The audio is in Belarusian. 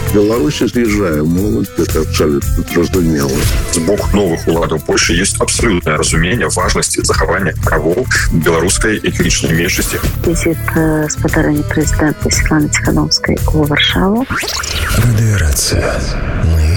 Беларусь з'язджае моладзь, гэта абсалютна зразумела. З боку новых уладаў Польшчы ёсць абсалютнае разуменне важнасці захавання правоў беларускай этнічнай меншасці. Візіт спадарэння прэзідэнта Светланы Ціхановскай у Варшаву. Радыёрацыя. Мы